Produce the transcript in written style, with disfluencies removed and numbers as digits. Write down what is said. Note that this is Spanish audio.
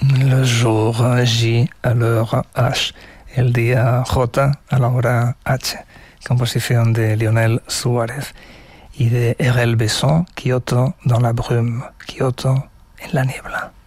Le jour J a la hora H. El día J a la hora H. Composición de Lionel Suárez y de R.L. Besson, Kyoto dans la brume, Kyoto en la niebla.